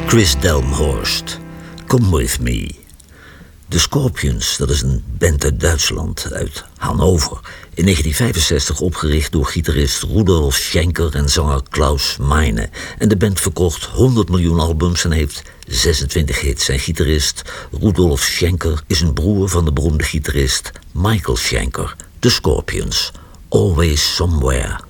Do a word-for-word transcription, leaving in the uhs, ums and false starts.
Chris Delmhorst, Come With Me. De Scorpions, dat is een band uit Duitsland, uit Hannover. In negentien vijfenzestig opgericht door gitarist Rudolf Schenker en zanger Klaus Meine. En de band verkocht honderd miljoen albums en heeft zesentwintig hits. En gitarist Rudolf Schenker is een broer van de beroemde gitarist Michael Schenker. De Scorpions, Always Somewhere.